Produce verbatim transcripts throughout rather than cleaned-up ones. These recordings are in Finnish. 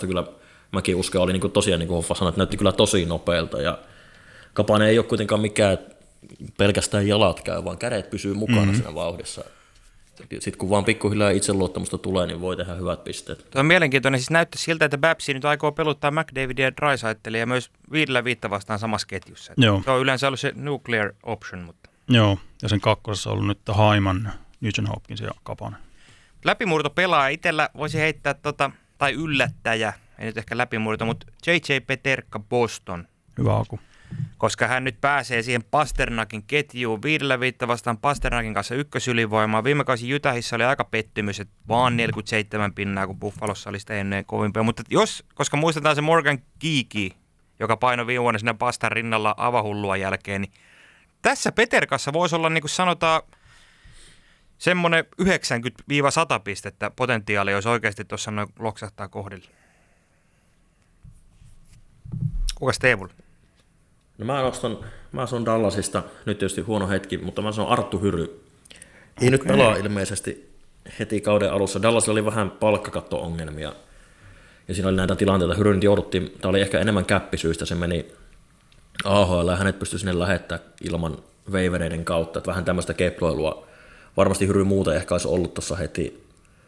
Dallasta kyllä mäkin uskon, oli niin tosiaan, niin kuin Hoffa sanoi, että näytti kyllä tosi nopealta. Ja Kapanen ei ole kuitenkaan mikään pelkästään jalat käy, vaan kädet pysyy mukana mm-hmm. siinä vauhdissa. Sitten kun vaan pikkuhiljaa itseluottamusta tulee, niin voi tehdä hyvät pisteet. Tuo on mielenkiintoinen. Siis näyttää siltä, että Babsi nyt aikoo peluttaa McDavidia ja Draisaitlea myös viidellä viittä vastaan samassa ketjussa. Se on yleensä ollut se nuclear option. Mutta. Joo, ja sen kakkosessa on ollut nyt Hyman, Nugent Hopkins ja Kapanen. Läpimurto pelaa itsellä, voisi heittää, tota, tai yllättäjä, ei nyt ehkä läpimurto, mutta J J Peterka Boston. Hyvä alku. Koska hän nyt pääsee siihen Pasternakin ketjuun viidellä viittä vastaan Pasternakin kanssa ykkösylivoimaa. Viime kausi Utahissa oli aika pettymys, että vaan neljäkymmentäseitsemän pinnaa, kun Buffalossa oli sitä ennen kovimpia. Mutta jos, koska muistetaan se Morgan Geeky, joka painoi viime vuonna siinä Pastan rinnalla avahullua jälkeen, niin tässä Peterkassa voisi olla, niin kuin sanotaan, semmoinen yhdeksänkymmentä sata pistettä potentiaali, jos oikeasti tuossa noin loksahtaa kohdille. Kukas Teevulla? No mä nostan, mä sanon Dallasista, nyt tietysti huono hetki, mutta mä sanon Arttu Hyry. Ei okay. nyt pelaa ilmeisesti heti kauden alussa. Dallasilla oli vähän palkkakatto-ongelmia. Ja siinä oli näitä tilanteita. Hyry nyt jouduttiin, tämä oli ehkä enemmän käppisyistä, se meni A H L ja hänet pystyi sinne lähettämään ilman veivereiden kautta. Että vähän tämmöistä keploilua. Varmasti Hyry muuta ehkä olisi ollut tuossa heti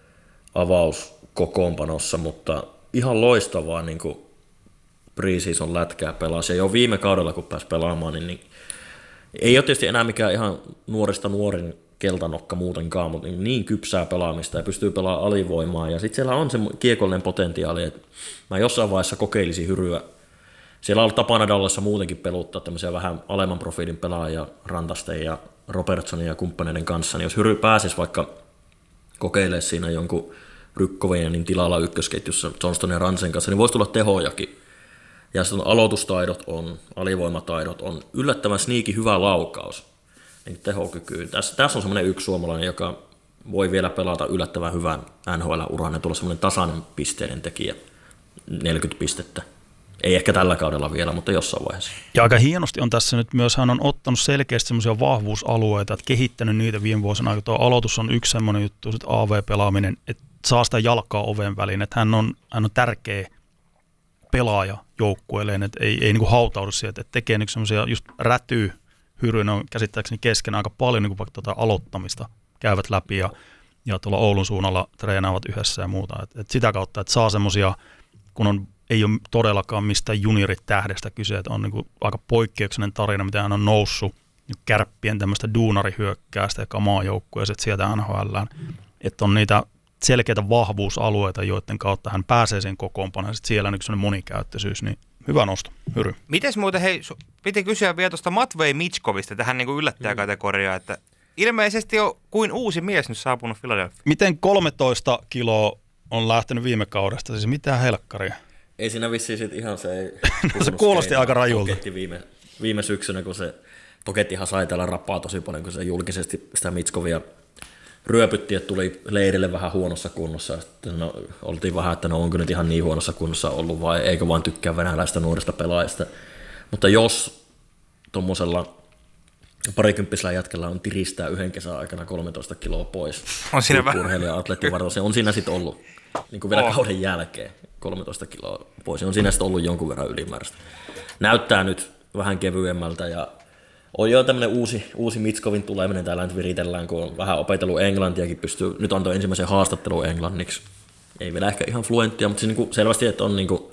avauskokoonpanossa, mutta ihan loistavaa niin kuin pre-season lätkää pelasi. Ja jo viime kaudella, kun pääsi pelaamaan, niin, niin ei ole tietysti enää mikään ihan nuorista nuorin keltanokka muutenkaan, mutta niin, niin kypsää pelaamista ja pystyy pelaamaan alivoimaa. Ja sitten siellä on se kiekollinen potentiaali, että mä jossain vaiheessa kokeilisin Hyryä. Siellä on ollut tapana Dallassa muutenkin peluttaa tämmöisiä vähän alemman profiilin pelaajia Rantasten ja Robertsonin ja kumppaneiden kanssa. Niin jos Hyry pääsisi vaikka kokeilemaan siinä jonkun Rykkovien niin tilalla ykkösketjussa Johnston ja Ransen kanssa, niin voisi tulla tehojakin. Ja sitten aloitustaidot on, alivoimataidot on, yllättävän sneaky hyvä laukaus, niin tehokyky. Tässä, tässä on semmoinen yksi suomalainen, joka voi vielä pelata yllättävän hyvän N H L-uran ja tulla semmoinen tasainen pisteiden tekijä, neljäkymmentä pistettä. Ei ehkä tällä kaudella vielä, mutta jossain vaiheessa. Ja aika hienosti on tässä nyt myös, hän on ottanut selkeästi semmoisia vahvuusalueita, että kehittänyt niitä viime vuosina, kun tuo aloitus on yksi semmoinen juttu, että A V-pelaaminen, että saa sitä jalkaa oven väliin, että hän on, hän on tärkeä pelaaja joukkueelleen, että ei, ei niin kuin hautaudu sieltä, että tekee niin semmoisia just rätyy Hyryinen on käsittääkseni kesken aika paljon niin kuin vaikka tuota aloittamista käyvät läpi ja, ja tuolla Oulun suunnalla treenaavat yhdessä ja muuta. Et, et sitä kautta, että saa semmoisia, kun on, ei ole todellakaan mistään junioritähdestä kyse, että on niin kuin aika poikkeuksellinen tarina, mitä hän on noussut niin kärppien tämmöistä duunarihyökkäästä ja kamaajoukkueesta sieltä N H L:ään, että on niitä selkeitä vahvuusalueita, joiden kautta hän pääsee sen kokoonpanoon, ja sitten siellä on yksi sellainen monikäyttöisyys, niin hyvä nosto, Hyry. Mites muuten, hei, piti kysyä vielä tuosta Matvei Mitchkovista tähän niin kuin yllättäjäkategoriaan, että ilmeisesti on kuin uusi mies nyt saapunut Philadelphia. Miten kolmetoista kiloa on lähtenyt viime kaudesta, siis mitään helkkaria? Ei siinä vissiin sit ihan se ei... no, se kuulosti aika rajulta. Viime, viime syksynä, kun se Tokettihan sai täällä rappaa tosi paljon, kun se julkisesti sitä Mitchkovia ryöpytti, että tuli leirille vähän huonossa kunnossa. Sitten no, oltiin vähän, että no onko nyt ihan niin huonossa kunnossa ollut vai eikö vaan tykkää venäläistä nuorista pelaajista. Mutta jos tuommoisella parikymppisellä jätkellä on tiristää yhden kesän aikana kolmetoista kiloa pois, on siinä vähän atlettivartalo, se on siinä sitten ollut niin kuin vielä oh. kauden jälkeen kolmetoista kiloa pois. On siinä sitten ollut jonkun verran ylimääräistä. Näyttää nyt vähän kevyemmältä ja on jo tämmöinen uusi, uusi Mitchkovin tuleminen, täällä nyt viritellään, kun on vähän opetellut englantiakin, pystyy, nyt antoi ensimmäisen haastattelun englanniksi. Ei vielä ehkä ihan fluenttia, mutta siis niin selvästi, että on niin kuin,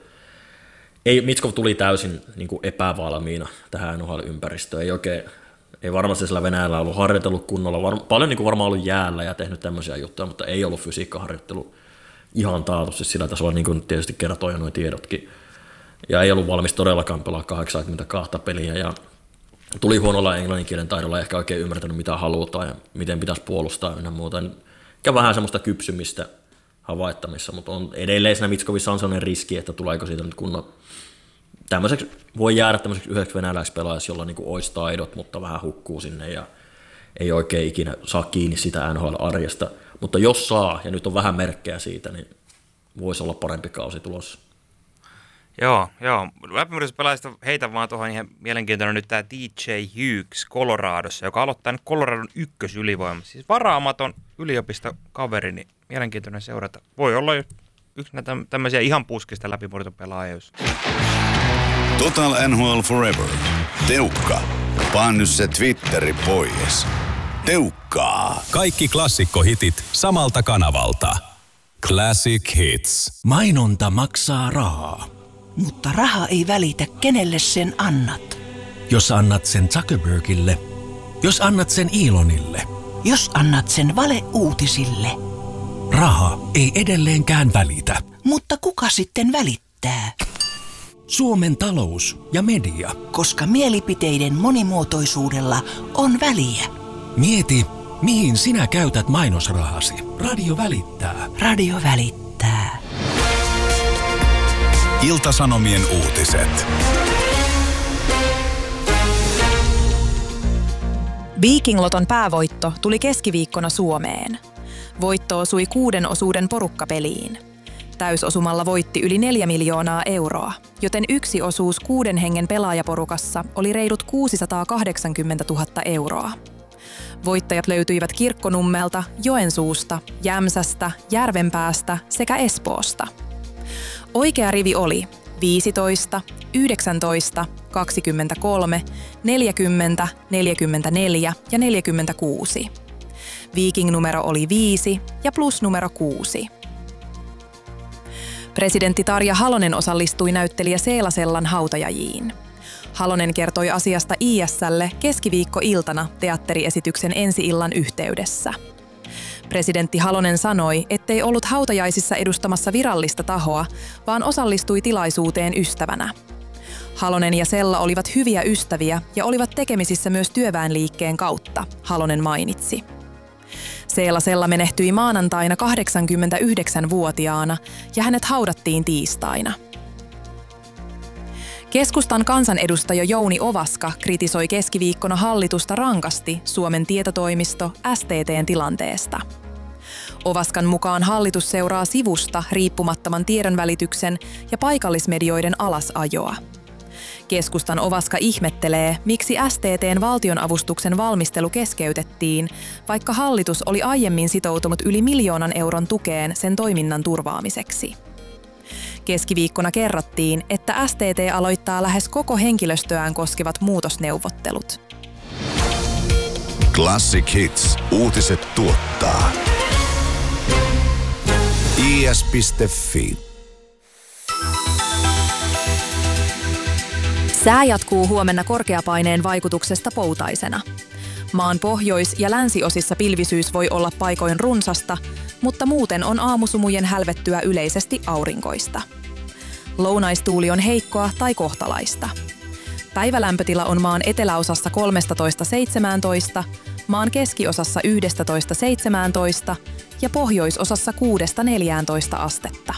ei, Mitchkov tuli täysin niin kuin epävalmiina tähän N H L-ympäristöön. Ei oikein, ei varmasti sillä Venäjällä ollut harjoitellut kunnolla, var, paljon niin kuin varmaan ollut jäällä ja tehnyt tämmöisiä juttuja, mutta ei ollut fysiikkaharjoittelu ihan taatusti sillä tasolla, niin kuin tietysti kertoi nuo tiedotkin. Ja ei ollut valmis todellakaan pelaa kahdeksankymmentäkaksi peliä ja tuli huonolla englanninkielen taidolla, ehkä oikein ymmärtänyt mitä halutaan ja miten pitäisi puolustaa ja muuta. Eikä vähän semmoista kypsymistä havaittamissa, mutta on edelleen siinä Mitchkovissa on sellainen riski, että tuleeko siitä nyt kunnon tämmöiseksi, voi jäädä tämmöiseksi yhdeksi venäläispelaajaksi, jolla niin kuin olisi taidot, mutta vähän hukkuu sinne ja ei oikein ikinä saa kiinni sitä N H L-arjesta. Mutta jos saa, ja nyt on vähän merkkejä siitä, niin voisi olla parempi kausi tulossa. Joo, joo. Läpimurrospelaajista heitä vaan tuohon ihan mielenkiintoinen nyt tämä T J Hughes Coloradossa, joka aloittaa nyt Coloradon ykkösylivoima. Siis varaamaton yliopistokaveri, niin mielenkiintoinen seurata. Voi olla yksi näitä tämmöisiä ihan puskista läpimurtopelaajia. Total N H L Forever. Teukka. Paan nyt se Twitteri pois. Teukkaa. Kaikki klassikkohitit samalta kanavalta. Classic Hits. Mainonta maksaa rahaa. Mutta raha ei välitä, kenelle sen annat. Jos annat sen Zuckerbergille, jos annat sen Elonille, Jos annat sen valeuutisille. raha ei edelleenkään välitä. Mutta kuka sitten välittää? Suomen talous ja media. Koska mielipiteiden monimuotoisuudella on väliä. Mieti, mihin sinä käytät mainosrahasi. Radio välittää. Radio välittää. Ilta-Sanomien uutiset. Viking Loton päävoitto tuli keskiviikkona Suomeen. Voitto osui kuuden osuuden porukkapeliin. Täysosumalla voitti yli neljä miljoonaa euroa, joten yksi osuus kuuden hengen pelaajaporukassa oli reilut kuusisataakahdeksankymmentätuhatta euroa. Voittajat löytyivät Kirkkonummelta, Joensuusta, Jämsästä, Järvenpäästä sekä Espoosta. Oikea rivi oli viisitoista, yhdeksäntoista, kaksikymmentäkolme, neljäkymmentä, neljäkymmentäneljä ja neljäkymmentäkuusi. Viking-numero oli viisi ja plus-numero kuusi. Presidentti Tarja Halonen osallistui näyttelijä Seelasellan hautajajiin. Halonen kertoi asiasta I S:lle keskiviikkoiltana teatteriesityksen ensi-illan yhteydessä. Presidentti Halonen sanoi, ettei ollut hautajaisissa edustamassa virallista tahoa, vaan osallistui tilaisuuteen ystävänä. Halonen ja Sella olivat hyviä ystäviä ja olivat tekemisissä myös työväenliikkeen kautta, Halonen mainitsi. Seela-Sella menehtyi maanantaina kahdeksankymmentäyhdeksänvuotiaana ja hänet haudattiin tiistaina. Keskustan kansanedustaja Jouni Ovaska kritisoi keskiviikkona hallitusta rankasti Suomen tietotoimisto S T T:n tilanteesta. Ovaskan mukaan hallitus seuraa sivusta riippumattoman tiedonvälityksen ja paikallismedioiden alasajoa. Keskustan Ovaska ihmettelee, miksi S T T:n valtionavustuksen valmistelu keskeytettiin, vaikka hallitus oli aiemmin sitoutunut yli miljoonan euron tukeen sen toiminnan turvaamiseksi. Keskiviikkona kerrottiin, että S T T aloittaa lähes koko henkilöstöään koskevat muutosneuvottelut. Classic Hits. Uutiset tuottaa. I S piste Fi. Sää jatkuu huomenna korkeapaineen vaikutuksesta poutaisena. Maan pohjois- ja länsiosissa pilvisyys voi olla paikoin runsasta, mutta muuten on aamusumujen hälvettyä yleisesti aurinkoista. Lounaistuuli on heikkoa tai kohtalaista. Päivälämpötila on maan eteläosassa kolmetoista seitsemäntoista, maan keskiosassa yksitoista seitsemäntoista ja pohjoisosassa kuudesta neljääntoista astetta.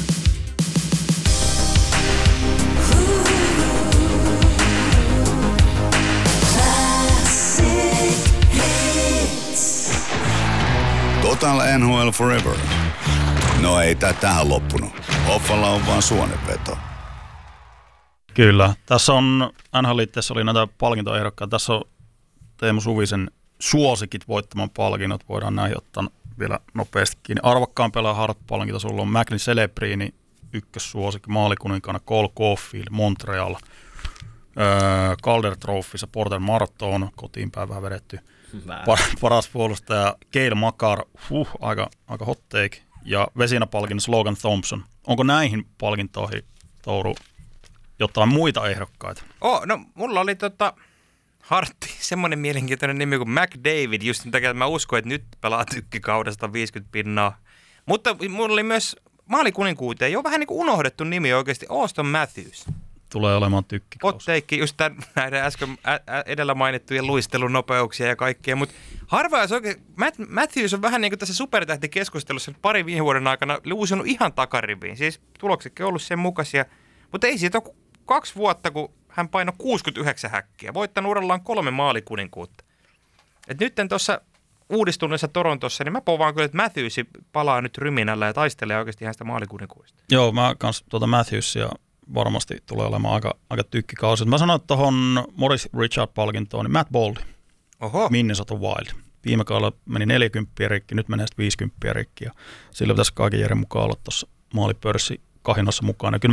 Total N H L Forever. No ei tää tähän loppunut. Hoffalla on vaan suonenveto. Kyllä. Tässä on, N H L-liitteessä oli näitä palkintoehdokkaita. Tässä on Teemu Suvisen suosikit voittaman palkinnot. Voidaan näihin ottaa vielä nopeasti kiinni. Arvokkaan pelaajan Hart-palkinto. Sulla on Macklin Celebrini, ykkössuosikki, maalikuninkaana Cole Caulfield, Montreal. Öö, Calder Trophyssa Porter Marton, kotiin päin vähän vedetty. Par- paras puolustaja Cale Makar, huh, aika, aika hot take. Ja Vesinä-palkinnossa Logan Thompson. Onko näihin palkintoihin, Touru, jotain muita ehdokkaita? Oh, no mulla oli tota Hartti, semmoinen mielenkiintoinen nimi kuin McDavid, just sen takia, että mä uskon, että nyt pelaa tykkikaudesta viisikymmentä pinnaa. Mutta mulla oli myös maalikuninkuuteen jo vähän niin kuin unohdettu nimi oikeasti, Auston Matthews. Tulee olemaan tykkikaus. Otteikki just tämän, näiden äsken ä, ä, edellä mainittujen luistelunopeuksia ja kaikkea, mutta harva jos oikein, Matt, Matthews on vähän niin kuin tässä supertähtikeskustelussa pari viime vuoden aikana luusunut ihan takariviin. Siis tuloksetkin on ollut sen mukaisia, mutta ei siitä ole kaksi vuotta, kun hän painoi kuusikymmentäyhdeksän häkkiä, voittanut urallaan kolme maalikuninkuutta. Et nyt tuossa uudistuneessa Torontossa, niin mä povaan kyllä, että Matthews palaa nyt ryminällä ja taistelee oikeasti ihan sitä maalikuninkuista. Joo, mä kans tuota Matthewsia varmasti tulee olemaan aika, aika tykkikausi. Mä sanoin, että tuohon Morris Richard-palkintoon, niin Matt Boldy, Oho. Minnesota Wild. viime kaudella meni neljäkymmentä rikki, nyt menee sitten viisikymmentä rikki. Ja sillä pitäisi kaiken järjen mukaan olla tuossa maalipörssi kahinassa mukana. Kyllä